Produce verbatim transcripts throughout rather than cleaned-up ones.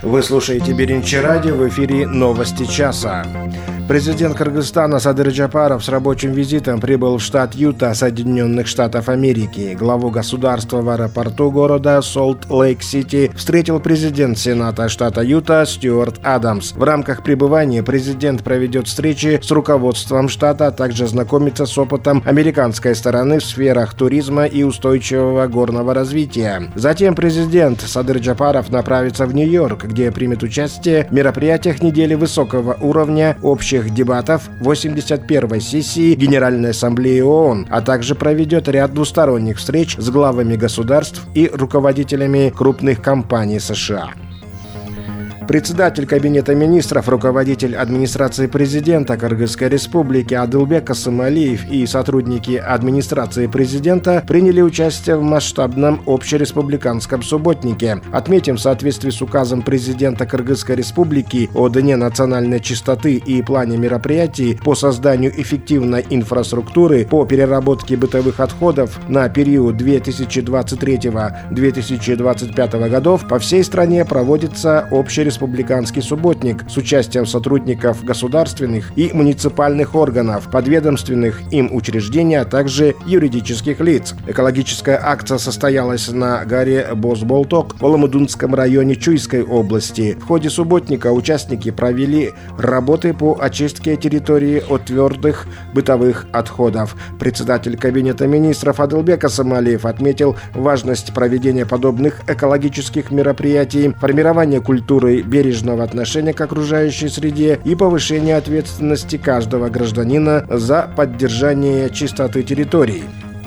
Вы слушаете Беринчи радио, в эфире новости часа. Президент Кыргызстана Садыр Джапаров с рабочим визитом прибыл в штат Юта, Соединенных Штатов Америки. Главу государства в аэропорту города Солт-Лейк-Сити встретил президент Сената штата Юта Стюарт Адамс. В рамках пребывания президент проведет встречи с руководством штата, а также знакомится с опытом американской стороны в сферах туризма и устойчивого горного развития. Затем президент Садыр Джапаров направится в Нью-Йорк, где примет участие в мероприятиях недели высокого уровня общих дебатов восемьдесят первой сессии Генеральной Ассамблеи ООН, а также проведет ряд двусторонних встреч с главами государств и руководителями крупных компаний США. Председатель Кабинета министров, руководитель администрации президента Кыргызской республики Адылбек Касымалиев и сотрудники администрации президента приняли участие в масштабном общереспубликанском субботнике. Отметим, в соответствии с указом президента Кыргызской республики о Дне национальной чистоты и плане мероприятий по созданию эффективной инфраструктуры по переработке бытовых отходов на период две тысячи двадцать третьего — две тысячи двадцать пятого годов, по всей стране проводится общереспубликанский Республиканский субботник с участием сотрудников государственных и муниципальных органов, подведомственных им учреждений, а также юридических лиц. Экологическая акция состоялась на горе Бозболток в Оламудунском районе Чуйской области. В ходе субботника участники провели работы по очистке территории от твердых бытовых отходов. Председатель Кабинета министров Адылбек Касымалиев отметил важность проведения подобных экологических мероприятий, формирования культуры бережного отношения к окружающей среде и повышения ответственности каждого гражданина за поддержание чистоты территорий.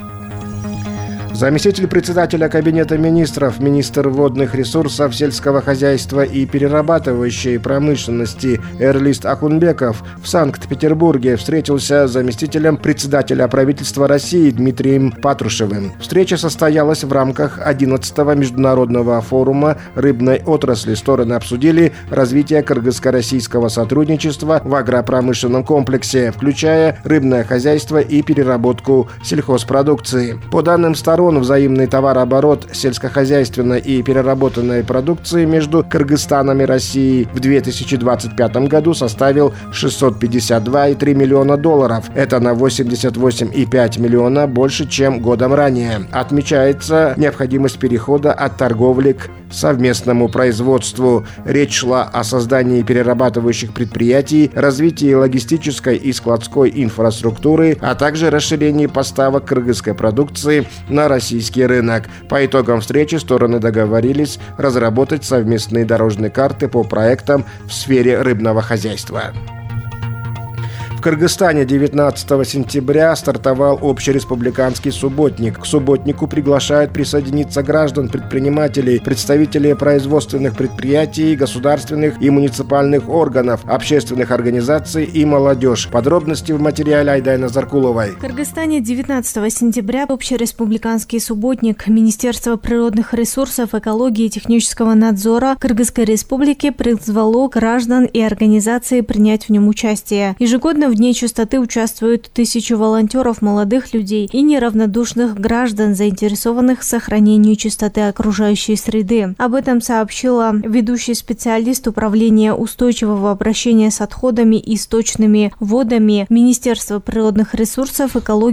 Заместитель председателя Кабинета министров, министр водных ресурсов, сельского хозяйства и перерабатывающей промышленности Эрлист Ахунбеков в Санкт-Петербурге встретился с заместителем председателя правительства России Дмитрием Патрушевым. Встреча состоялась в рамках одиннадцатого международного форума рыбной отрасли. Стороны обсудили развитие кыргызско-российского сотрудничества в агропромышленном комплексе, включая рыбное хозяйство и переработку сельхозпродукции. По данным сторон, взаимный товарооборот сельскохозяйственной и переработанной продукции между Кыргызстаном и Россией в две тысячи двадцать пятом году составил шестьсот пятьдесят два и три миллиона долларов. Это на восемьдесят восемь и пять миллиона больше, чем годом ранее. Отмечается необходимость перехода от торговли к совместному производству. Речь шла о создании перерабатывающих предприятий, развитии логистической и складской инфраструктуры, а также расширении поставок кыргызской продукции на российский рынок. По итогам встречи стороны договорились разработать совместные дорожные карты по проектам в сфере рыбного хозяйства. В Кыргызстане девятнадцатого сентября стартовал общереспубликанский субботник. К субботнику приглашают присоединиться граждан, предпринимателей, представителей производственных предприятий, государственных и муниципальных органов, общественных организаций и молодежь. Подробности в материале Айдайна Заркуловой. В Кыргызстане девятнадцатого сентября общереспубликанский субботник. Министерство природных ресурсов, экологии и технического надзора Кыргызской республики призвало граждан и организации принять в нем участие. Ежегодно в Дне чистоты участвуют тысячи волонтеров, молодых людей и неравнодушных граждан, заинтересованных в сохранении чистоты окружающей среды. Об этом сообщила ведущий специалист Управления устойчивого обращения с отходами и сточными водами Министерства природных ресурсов, экологии